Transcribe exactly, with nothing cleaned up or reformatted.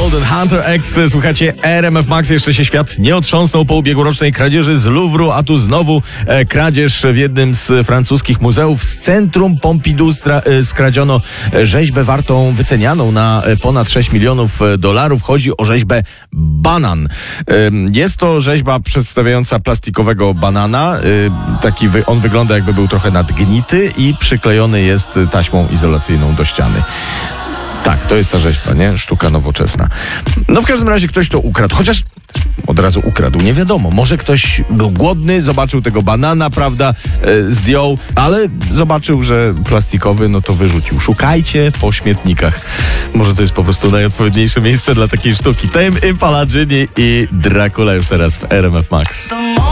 Golden Hunter X. Słuchacie R M F Max. Jeszcze się świat nie otrząsnął po ubiegłorocznej kradzieży z Louvru, a tu znowu e, kradzież w jednym z francuskich muzeów. Z centrum Pompidou stra, e, skradziono rzeźbę wartą, wycenianą na e, ponad sześć milionów dolarów. Chodzi o rzeźbę banan. E, jest to rzeźba przedstawiająca plastikowego banana. E, taki wy, on wygląda, jakby był trochę nadgnity i przyklejony jest taśmą izolacyjną do ściany. Tak, to jest ta rzeźba, nie? Sztuka nowoczesna. No w każdym razie ktoś to ukradł, chociaż od razu ukradł, nie wiadomo. Może ktoś był głodny, zobaczył tego banana, prawda, e, zdjął, ale zobaczył, że plastikowy, no to wyrzucił. Szukajcie po śmietnikach. Może to jest po prostu najodpowiedniejsze miejsce dla takiej sztuki. Tame Impala, Ginny i Dracula już teraz w R M F Max.